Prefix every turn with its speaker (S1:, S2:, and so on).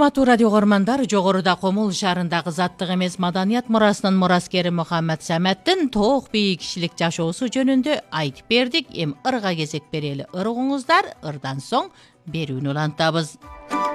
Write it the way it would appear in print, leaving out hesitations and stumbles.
S1: Саламаттуу радио көрмандар, жогоруда Комул шаарындагы заттык эмес маданият мурасынын мураскери Мухаммад Саматтын тоок бийик кишилик жашоосу жөнүндө айтып бердик. Эми ырга кезек берели. Ыргыңыздар, ырдан соң берүүнү улантабыз.